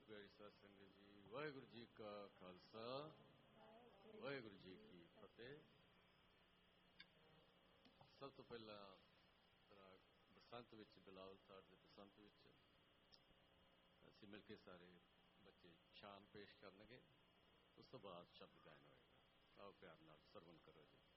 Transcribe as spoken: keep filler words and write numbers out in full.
ਪਿਆਰੀ ਸਾਧ ਸੰਗਤ ਜੀ, ਵਾਹਿਗੁਰੂ ਜੀ ਕਾ ਖਾਲਸਾ, ਵਾਹਿਗੁਰੂ ਜੀ ਕੀ ਫਤਿਹ। ਸਭ ਤੋਂ ਪਹਿਲਾਂ ਰਾਗ ਬਸੰਤ ਵਿੱਚ, ਬਿਲਾਵਲ ਸਾਹਿਬ ਦੇ ਬਸੰਤ ਵਿੱਚ ਅਸੀਂ ਮਿਲ ਕੇ ਸਾਰੇ ਬੱਚੇ ਸ਼ਾਨ ਪੇਸ਼ ਕਰਨਗੇ। ਉਸ ਤੋਂ ਬਾਅਦ ਸ਼ਬਦ ਗਾਇਨ ਹੋਏਗਾ। ਆਓ ਪਿਆਰ ਨਾਲ ਸਰਵਣ ਕਰੋ ਜੀ।